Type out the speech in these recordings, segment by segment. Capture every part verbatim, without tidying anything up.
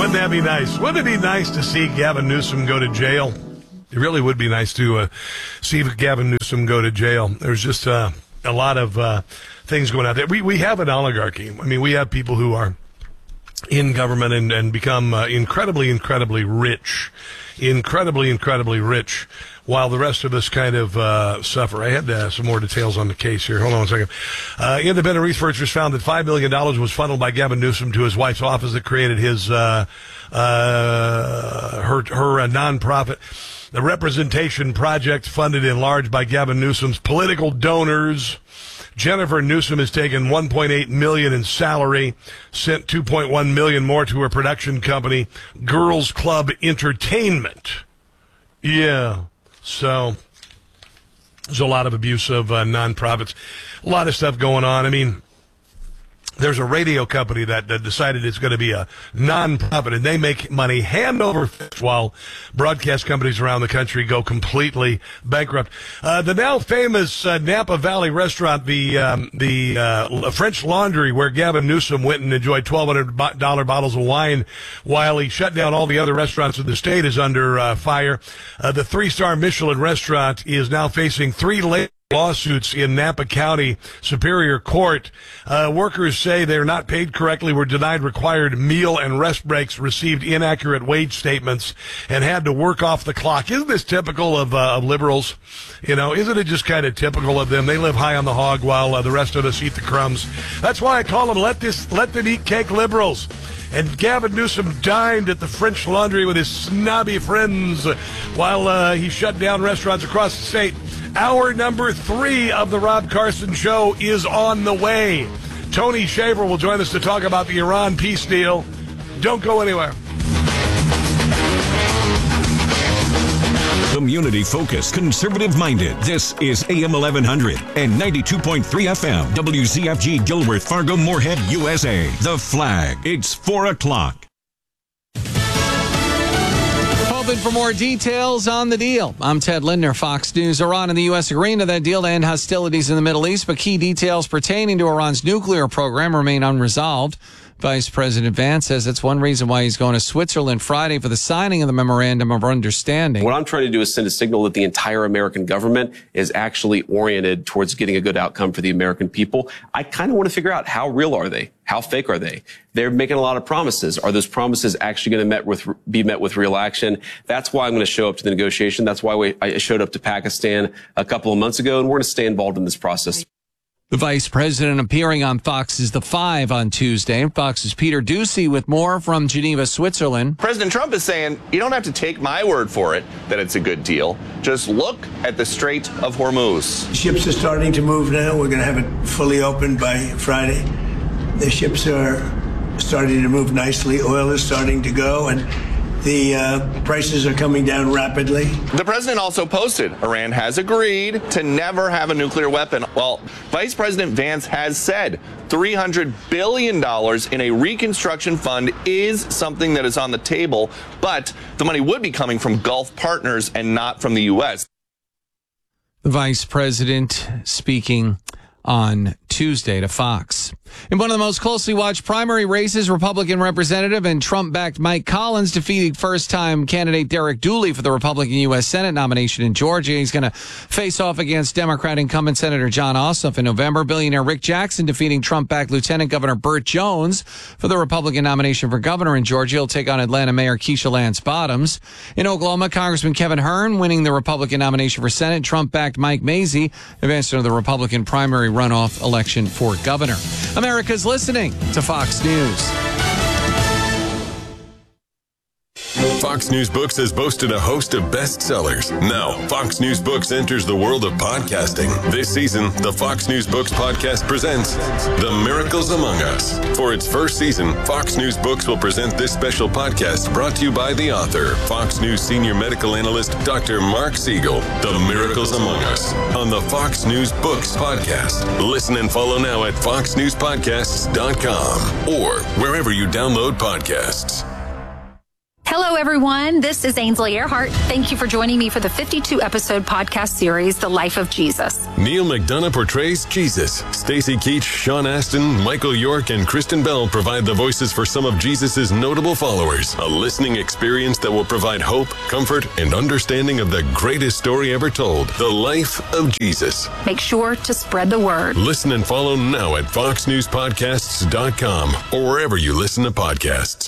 Wouldn't that be nice? Wouldn't it be nice to see Gavin Newsom go to jail? It really would be nice to uh, see Gavin Newsom go to jail. There's just uh, a lot of uh, things going on there. We we have an oligarchy. I mean, we have people who are in government and, and become uh, incredibly, incredibly rich. Incredibly, incredibly rich, while the rest of us kind of uh, suffer. I had uh, some more details on the case here. Hold on one second. Uh, independent researchers found that five million dollars was funneled by Gavin Newsom to his wife's office that created his uh, uh, her, her uh, nonprofit. The Representation Project, funded in large by Gavin Newsom's political donors. Jennifer Newsom has taken one point eight million dollars in salary, sent two point one million dollars more to her production company, Girls Club Entertainment. Yeah, so there's a lot of abuse of uh, nonprofits, a lot of stuff going on. I mean, there's a radio company that, that decided it's going to be a nonprofit, and they make money hand over fist while broadcast companies around the country go completely bankrupt. Uh, the now famous uh, Napa Valley restaurant, the um, the uh, French Laundry, where Gavin Newsom went and enjoyed twelve hundred dollars bottles of wine while he shut down all the other restaurants in the state, is under uh, fire. Uh, the three-star Michelin restaurant is now facing three la- lawsuits in Napa County Superior Court. Uh, workers say they're not paid correctly, were denied required meal and rest breaks, received inaccurate wage statements, and had to work off the clock. Isn't this typical of, uh, of liberals? You know, isn't it just kind of typical of them? They live high on the hog while uh, the rest of us eat the crumbs. That's why I call them let this let them eat cake liberals. And Gavin Newsom dined at the French Laundry with his snobby friends while uh, he shut down restaurants across the state. Hour number three of the Rob Carson Show is on the way. Tony Shaver will join us to talk about the Iran peace deal. Don't go anywhere. Community-focused, conservative-minded. This is A M eleven hundred and ninety-two point three F M. W Z F G Gilbert, Fargo, Moorhead, U S A. The Flag. It's four o'clock. Hoping for more details on the deal. I'm Ted Lindner, Fox News. Iran and the U S agreeing to that deal to end hostilities in the Middle East, but key details pertaining to Iran's nuclear program remain unresolved. Vice President Vance says that's one reason why he's going to Switzerland Friday for the signing of the Memorandum of Understanding. What I'm trying to do is send a signal that the entire American government is actually oriented towards getting a good outcome for the American people. I kind of want to figure out, how real are they? How fake are they? They're making a lot of promises. Are those promises actually going to met with, be met with real action? That's why I'm going to show up to the negotiation. That's why we, I showed up to Pakistan a couple of months ago, and we're going to stay involved in this process. The vice president appearing on Fox's The Five on Tuesday. Fox's Peter Doocy with more from Geneva, Switzerland. President Trump is saying, you don't have to take my word for it that it's a good deal. Just look at the Strait of Hormuz. Ships are starting to move now. We're going to have it fully open by Friday. The ships are starting to move nicely. Oil is starting to go, and the uh, prices are coming down rapidly. The president also posted Iran has agreed to never have a nuclear weapon. Well, Vice President Vance has said three hundred billion dollars in a reconstruction fund is something that is on the table, but the money would be coming from Gulf partners and not from the U S. The vice president speaking on Tuesday to Fox. In one of the most closely watched primary races, Republican Representative and Trump-backed Mike Collins defeated first-time candidate Derek Dooley for the Republican U S Senate nomination in Georgia. He's going to face off against Democrat incumbent Senator John Ossoff in November. Billionaire Rick Jackson defeating Trump-backed Lieutenant Governor Burt Jones for the Republican nomination for governor in Georgia. He'll take on Atlanta Mayor Keisha Lance Bottoms. In Oklahoma, Congressman Kevin Hern winning the Republican nomination for Senate. Trump-backed Mike Mazzei advanced into the Republican primary runoff election for governor. America's listening to Fox News. Fox News Books has boasted a host of bestsellers. Now, Fox News Books enters the world of podcasting. This season, the Fox News Books podcast presents The Miracles Among Us. For its first season, Fox News Books will present this special podcast brought to you by the author, Fox News senior medical analyst, Doctor Mark Siegel. The Miracles Among Us on the Fox News Books podcast. Listen and follow now at fox news podcasts dot com or wherever you download podcasts. Hello, everyone. This is Ainsley Earhart. Thank you for joining me for the fifty-two episode podcast series, The Life of Jesus. Neil McDonough portrays Jesus. Stacey Keach, Sean Astin, Michael York, and Kristen Bell provide the voices for some of Jesus' notable followers. A listening experience that will provide hope, comfort, and understanding of the greatest story ever told, The Life of Jesus. Make sure to spread the word. Listen and follow now at fox news podcasts dot com or wherever you listen to podcasts.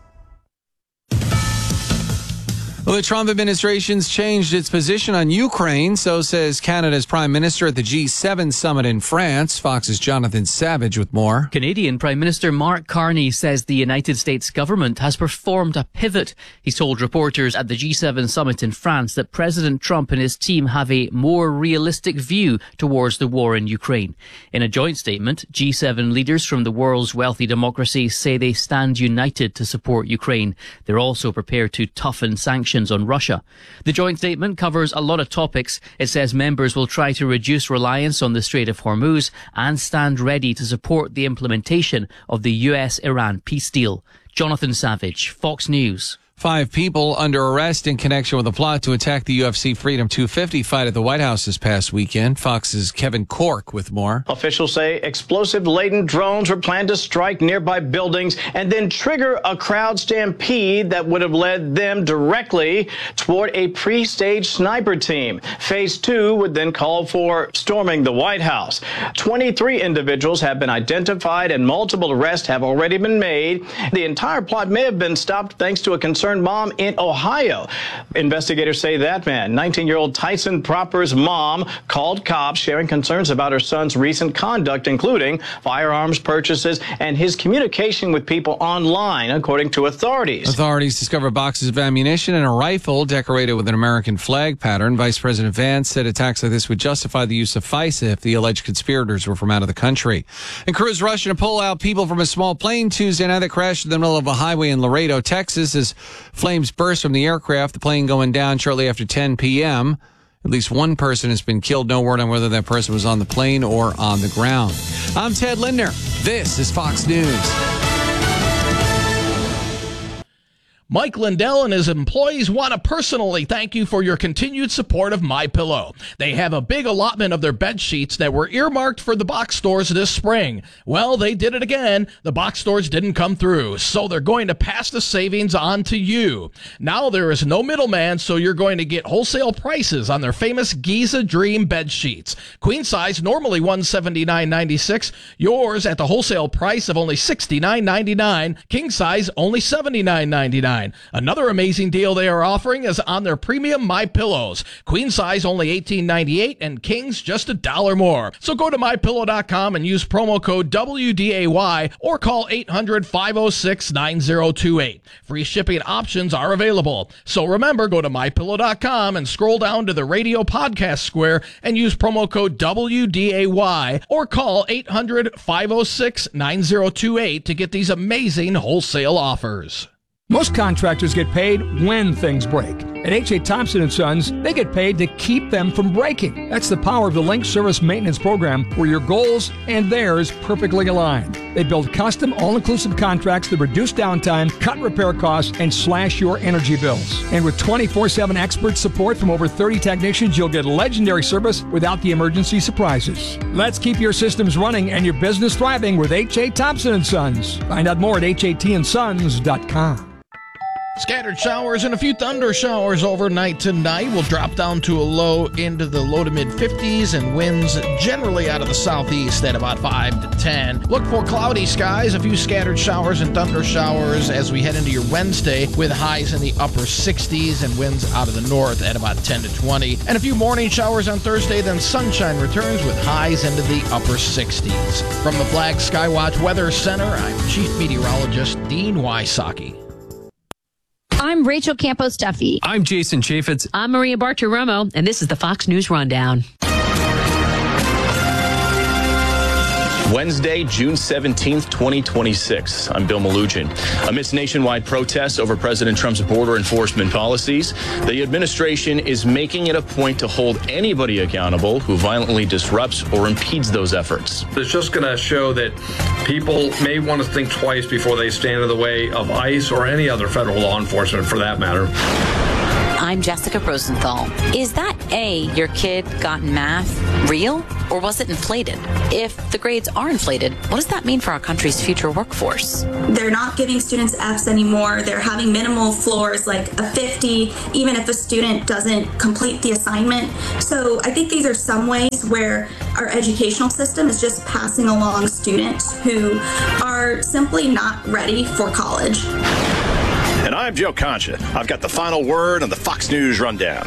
Well, the Trump administration's changed its position on Ukraine, so says Canada's Prime Minister at the G seven summit in France. Fox's Jonathan Savage with more. Canadian Prime Minister Mark Carney says the United States government has performed a pivot. He told reporters at the G seven summit in France that President Trump and his team have a more realistic view towards the war in Ukraine. In a joint statement, G seven leaders from the world's wealthy democracies say they stand united to support Ukraine. They're also prepared to toughen sanctions on Russia. The joint statement covers a lot of topics. It says members will try to reduce reliance on the Strait of Hormuz and stand ready to support the implementation of the U S Iran peace deal. Jonathan Savage, Fox News. Five people under arrest in connection with a plot to attack the U F C Freedom two fifty fight at the White House this past weekend. Fox's Kevin Cork with more. Officials say explosive-laden drones were planned to strike nearby buildings and then trigger a crowd stampede that would have led them directly toward a pre-staged sniper team. Phase two would then call for storming the White House. twenty-three individuals have been identified and multiple arrests have already been made. The entire plot may have been stopped thanks to a concerned mom in Ohio. Investigators say that man, nineteen-year-old Tyson Proper's mom, called cops sharing concerns about her son's recent conduct, including firearms purchases and his communication with people online, according to authorities. Authorities discovered boxes of ammunition and a rifle decorated with an American flag pattern. Vice President Vance said attacks like this would justify the use of FISA if the alleged conspirators were from out of the country. And crews rushing to pull out people from a small plane Tuesday night that crashed in the middle of a highway in Laredo, Texas, as flames burst from the aircraft, the plane going down shortly after ten p.m. At least one person has been killed. No word on whether that person was on the plane or on the ground. I'm Ted Lindner. This is Fox News. Mike Lindell and his employees want to personally thank you for your continued support of MyPillow. They have a big allotment of their bed sheets that were earmarked for the box stores this spring. Well, they did it again. The box stores didn't come through, so they're going to pass the savings on to you. Now there is no middleman, so you're going to get wholesale prices on their famous Giza Dream bed sheets. Queen size, normally one hundred seventy-nine ninety-six. Yours at the wholesale price of only sixty-nine ninety-nine. King size, only seventy-nine ninety-nine. Another amazing deal they are offering is on their premium My Pillows. Queen size only eighteen ninety-eight and kings just a dollar more. So go to my pillow dot com and use promo code W D A Y or call eight hundred five oh six nine oh two eight. Free shipping options are available. So remember, go to my pillow dot com and scroll down to the radio podcast square and use promo code W D A Y or call eight hundred five oh six nine oh two eight to get these amazing wholesale offers. Most contractors get paid when things break. At H A. Thompson and Sons, they get paid to keep them from breaking. That's the power of the Link Service Maintenance Program, where your goals and theirs perfectly align. They build custom, all-inclusive contracts that reduce downtime, cut repair costs, and slash your energy bills. And with twenty-four seven expert support from over thirty technicians, you'll get legendary service without the emergency surprises. Let's keep your systems running and your business thriving with H A. Thompson and Sons. Find out more at H A T and sons dot com. Scattered showers and a few thunder showers overnight tonight will drop down to a low into the low to mid fifties and winds generally out of the southeast at about five to ten. Look for cloudy skies, a few scattered showers and thunder showers as we head into your Wednesday with highs in the upper sixties and winds out of the north at about ten to twenty. And a few morning showers on Thursday, then sunshine returns with highs into the upper sixties. From the Flag Skywatch Weather Center, I'm Chief Meteorologist Dean Wysocki. I'm Rachel Campos Duffy. I'm Jason Chaffetz. I'm Maria Bartiromo, and this is the Fox News Rundown. Wednesday, June seventeenth, twenty twenty-six. I'm Bill Malugin. Amidst nationwide protests over President Trump's border enforcement policies, the administration is making it a point to hold anybody accountable who violently disrupts or impedes those efforts. It's just going to show that people may want to think twice before they stand in the way of ICE or any other federal law enforcement for that matter. I'm Jessica Rosenthal. Is that A, your kid got in math, real, or was it inflated? If the grades are inflated, what does that mean for our country's future workforce? They're not giving students F's anymore. They're having minimal floors like a fifty, even if a student doesn't complete the assignment. So I think these are some ways where our educational system is just passing along students who are simply not ready for college. And I'm Joe Concha. I've got the final word on the Fox News Rundown.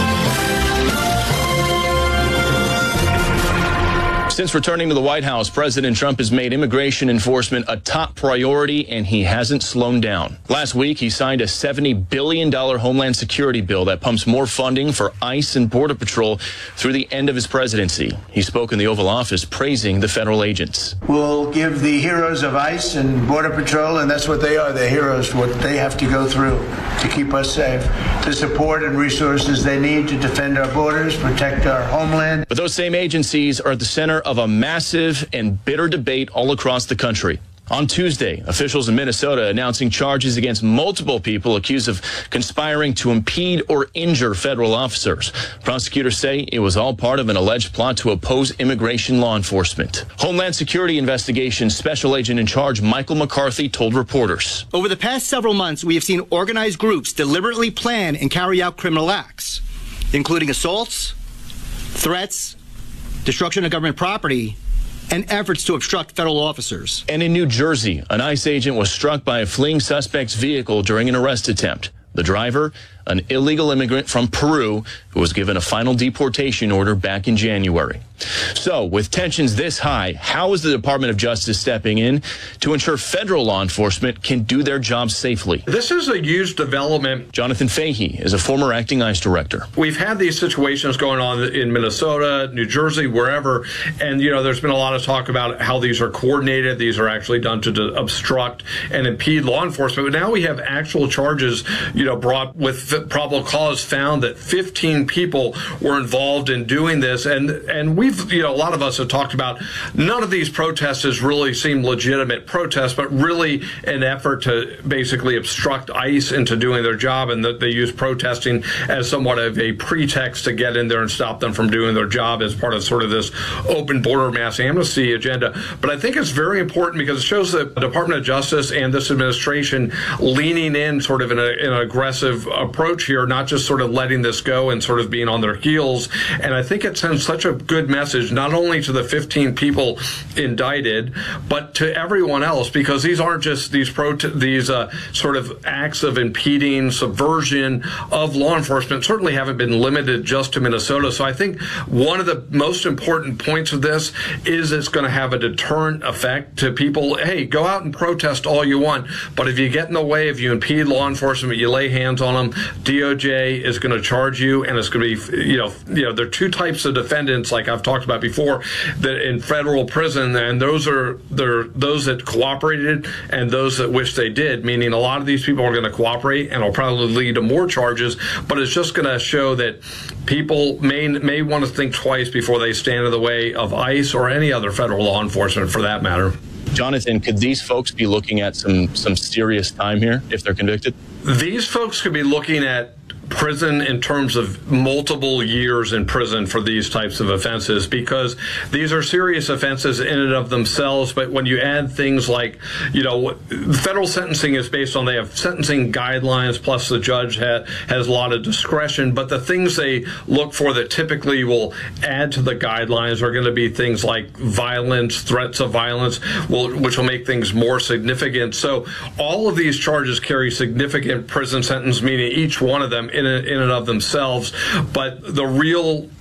Since returning to the White House, President Trump has made immigration enforcement a top priority, and he hasn't slowed down. Last week, he signed a seventy billion dollars Homeland Security bill that pumps more funding for ICE and Border Patrol through the end of his presidency. He spoke in the Oval Office praising the federal agents. We'll give the heroes of ICE and Border Patrol, and that's what they are, they're heroes, what they have to go through to keep us safe, the support and resources they need to defend our borders, protect our homeland. But those same agencies are at the center of a massive and bitter debate all across the country. On Tuesday, officials in Minnesota announcing charges against multiple people accused of conspiring to impede or injure federal officers. Prosecutors say it was all part of an alleged plot to oppose immigration law enforcement. Homeland Security Investigation Special Agent in Charge Michael McCarthy told reporters. Over the past several months, we have seen organized groups deliberately plan and carry out criminal acts, including assaults, threats, destruction of government property, and efforts to obstruct federal officers. And in New Jersey, an ICE agent was struck by a fleeing suspect's vehicle during an arrest attempt. The driver, an illegal immigrant from Peru, who was given a final deportation order back in January. So, with tensions this high, how is the Department of Justice stepping in to ensure federal law enforcement can do their jobs safely? This is a huge development. Jonathan Fahey is a former acting ICE director. We've had these situations going on in Minnesota, New Jersey, wherever, and, you know, there's been a lot of talk about how these are coordinated. These are actually done to, to obstruct and impede law enforcement. But now we have actual charges, you know, brought with probable cause found that fifteen people were involved in doing this. And, and we've, you know, a lot of us have talked about none of these protests really seem legitimate protests, but really an effort to basically obstruct ICE into doing their job, and that they use protesting as somewhat of a pretext to get in there and stop them from doing their job as part of sort of this open border mass amnesty agenda. But I think it's very important because it shows the Department of Justice and this administration leaning in sort of in, a, in an aggressive approach here, not just sort of letting this go and sort of being on their heels. And I think it sends such a good message, not only to the fifteen people indicted, but to everyone else, because these aren't just these pro these uh, sort of acts of impeding, subversion of law enforcement, certainly haven't been limited just to Minnesota. So I think one of the most important points of this is it's going to have a deterrent effect to people. Hey, go out and protest all you want, but if you get in the way, if you impede law enforcement, you lay hands on them, D O J is going to charge you, and it's going to be, you know, you know, there are two types of defendants, like I've talked about before, that in federal prison, and those are there those that cooperated and those that wish they did. Meaning, a lot of these people are going to cooperate, and will probably lead to more charges. But it's just going to show that people may may want to think twice before they stand in the way of ICE or any other federal law enforcement, for that matter. Jonathan, could these folks be looking at some some serious time here if they're convicted? These folks could be looking at prison in terms of multiple years in prison for these types of offenses, because these are serious offenses in and of themselves. But when you add things like, you know, federal sentencing is based on, they have sentencing guidelines, plus the judge ha has a lot of discretion. But the things they look for that typically will add to the guidelines are going to be things like violence, threats of violence, will, which will make things more significant. So all of these charges carry significant prison sentence, meaning each one of them in, a, in and of themselves. But the real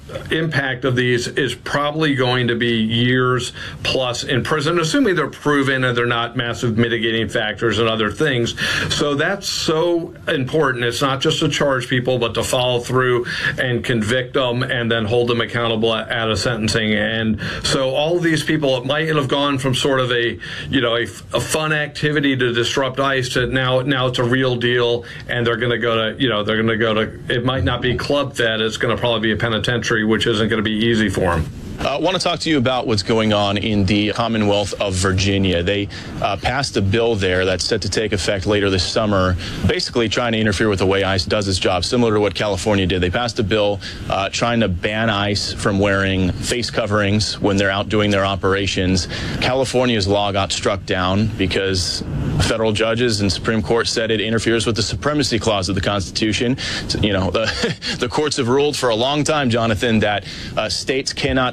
impact of these is probably going to be years plus in prison, assuming they're proven and they're not massive mitigating factors and other things. So that's so important. It's not just to charge people, but to follow through and convict them and then hold them accountable at a sentencing. And so all of these people, it might have gone from sort of a, you know, a, a fun activity to disrupt ICE to now, now it's a real deal, and they're going to go to, you know, they're going to go to, it might not be club fed, it's going to probably be a penitentiary, which isn't going to be easy for them. I uh, want to talk to you about what's going on in the Commonwealth of Virginia. They uh, passed a bill there that's set to take effect later this summer, basically trying to interfere with the way ICE does its job, similar to what California did. They passed a bill uh, trying to ban ICE from wearing face coverings when they're out doing their operations. California's law got struck down because federal judges and Supreme Court said it interferes with the supremacy clause of the Constitution. You know, the, the courts have ruled for a long time, Jonathan, that uh, states cannot